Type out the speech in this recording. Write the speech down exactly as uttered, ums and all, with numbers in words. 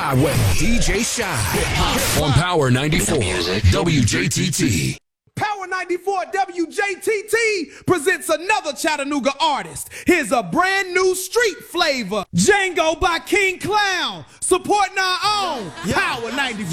Highway. D J Shy on Power ninety-four W J T T. Power ninety-four W J T T presents another Chattanooga artist. Here's a brand new street flavor. Django by King Clown, supporting our own Power ninety-four.